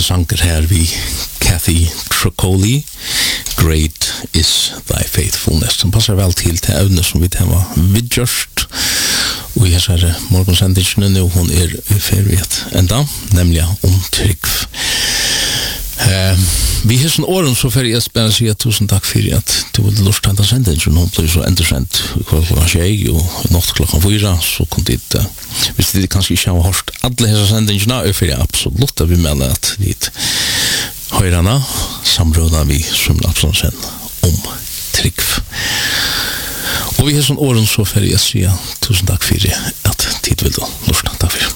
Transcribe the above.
sanger her vi Kathy Tricoli, Great is thy faithfulness, som passer vel til evne som vi tema vidgjørst, og jeg ser morgonsendingen nå, hun i feriet enda, nemlig trygg. Vi har sånn åren så fer jeg spennende si at tusen takk for at du ville lurt til å sende den, hun ble så endersendt klokken 6 og natt klokken 4, så kunne det, hvis det kanskje ikke har hørt alle hese sendingene, for jeg absolutt vi mener at vi høyrene samrådene vi som Absalonsen trygg. Og vi har sånn åren så fer jeg si tusen takk for at tid vil du lurt. Takk for